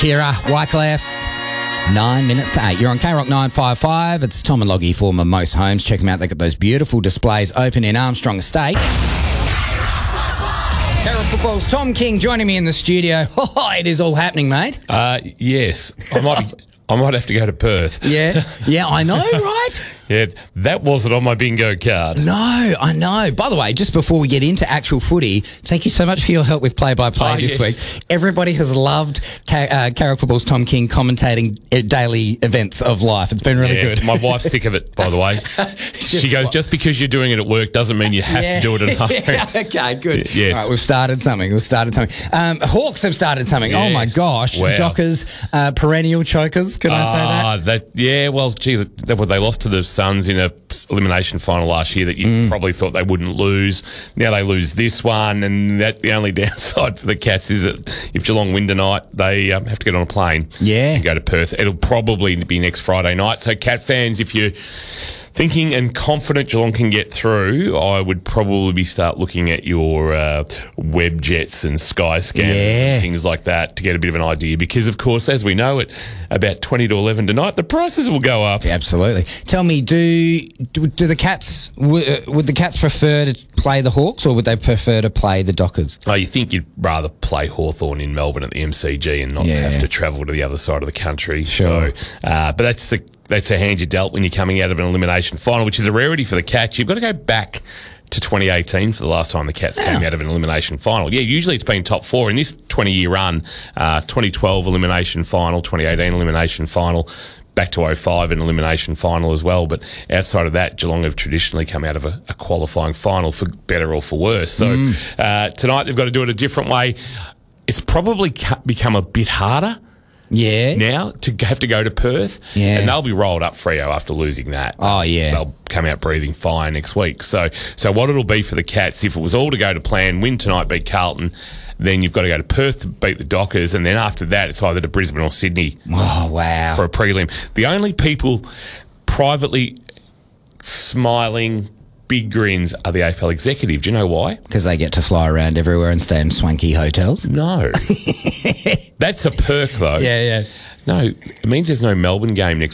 Kira, Wycliffe, 9 minutes to 8. You're on K-Rock 955. It's Tom and Loggy for Most Homes. Check them out. They've got those beautiful displays open in Armstrong Estate. K-Rock Football's Tom King joining me in the studio. Oh, it is all happening, mate. Yes. I might have to go to Perth. Yeah, I know, right? Yeah, that wasn't on my bingo card. No, I know. By the way, just before we get into actual footy, thank you so much for your help with play-by-play this week. Everybody has loved K-Rock Football's Tom King commentating daily events of life. It's been really good. My wife's sick of it, by the way. She goes, just because you're doing it at work doesn't mean you have to do it at home. Okay, good. Yes. All right, we've started something. Hawks have started something. Yes. Oh, my gosh. Wow. Dockers, perennial chokers. Can I say that? Well, gee, they lost to the Suns in a elimination final last year that you probably thought they wouldn't lose. Now they lose this one, and the only downside for the Cats is that if Geelong win tonight, they have to get on a plane and go to Perth. It'll probably be next Friday night. So, Cat fans, if you're thinking and confident Geelong can get through, I would probably start looking at your web jets and sky scanners and things like that to get a bit of an idea. Because, of course, as we know, at about 20 to 11 tonight, the prices will go up. Yeah, absolutely. Tell me, do the Cats would the Cats prefer to play the Hawks, or would they prefer to play the Dockers? Oh, you think you'd rather play Hawthorn in Melbourne at the MCG and not have to travel to the other side of the country. Sure. So, but that's a hand you dealt when you're coming out of an elimination final, which is a rarity for the Cats. You've got to go back to 2018 for the last time the Cats came out of an elimination final. Yeah, usually it's been top four. In this 20-year run, 2012 elimination final, 2018 elimination final, back to 05 an elimination final as well. But outside of that, Geelong have traditionally come out of a qualifying final for better or for worse. So tonight they've got to do it a different way. It's probably become a bit harder now to have to go to Perth. And they'll be rolled up Freo after losing that. Oh, yeah. They'll come out breathing fire next week. So what it'll be for the Cats, if it was all to go to plan, win tonight, beat Carlton, then you've got to go to Perth to beat the Dockers, and then after that it's either to Brisbane or Sydney for a prelim. The only people privately smiling big grins are the AFL executive. Do you know why? Because they get to fly around everywhere and stay in swanky hotels? No. That's a perk, though. Yeah. No, it means there's no Melbourne game next